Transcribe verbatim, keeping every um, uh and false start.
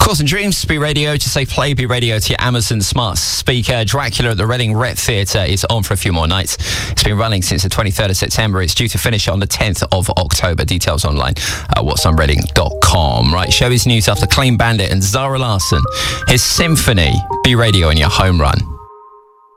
Thoughts and Dreams, Be Radio. To say play Be Radio to your Amazon smart speaker. Dracula at the Reading Rep Theatre is on for a few more nights. It's been running since the twenty-third of September. It's due to finish on the tenth of October. Details online at whats on reading dot com. Right, showbiz news after Clean Bandit and Zara Larsson. His Symphony, Be Radio on your home run.